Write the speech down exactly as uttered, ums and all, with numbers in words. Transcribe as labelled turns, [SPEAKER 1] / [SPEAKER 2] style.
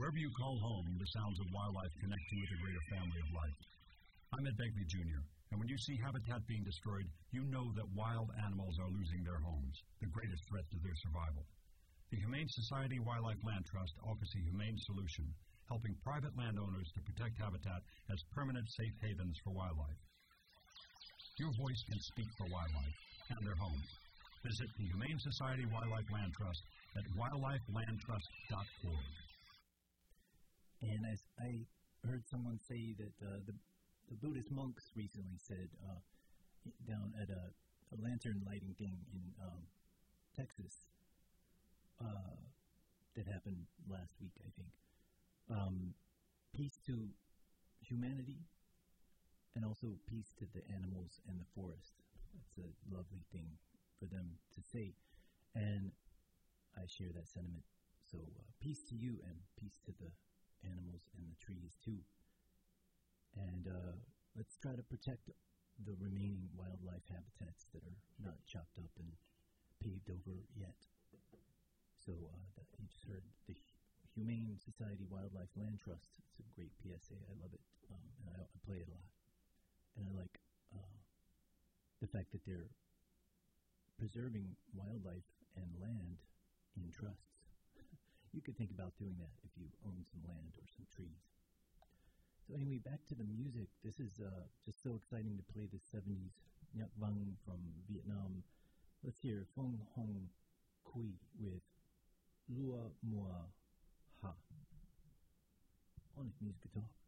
[SPEAKER 1] Wherever you call home, the sounds of wildlife connect you with a greater family of life. I'm Ed Begley Junior, and when you see habitat being destroyed, you know that wild animals are losing their homes, the greatest threat to their survival. The Humane Society Wildlife Land Trust offers a humane solution, helping private landowners to protect habitat as permanent safe havens for wildlife. Your voice can speak for wildlife and their homes. Visit the Humane Society Wildlife Land Trust at wildlife land trust dot org.
[SPEAKER 2] And as I heard someone say that uh, the, the Buddhist monks recently said uh, down at a, a lantern lighting thing in um, Texas uh, that happened last week, I think. Um, peace to humanity and also peace to the animals and the forest. That's a lovely thing for them to say. And I share that sentiment. So uh, peace to you and peace to the animals and the trees too. And uh, let's try to protect the remaining wildlife habitats that are not chopped up and paved over yet. So uh, that you just heard the Humane Society Wildlife Land Trust. It's a great P S A. I love it, um, and I, I play it a lot. And I like uh, the fact that they're preserving wildlife and land in trusts. You could think about doing that if you own some land or some trees. So anyway, back to the music. This is uh, just so exciting to play the seventies Nhạc Vang from Vietnam. Let's hear Phong Hong Quy with Lua Mua Ha on his music guitar.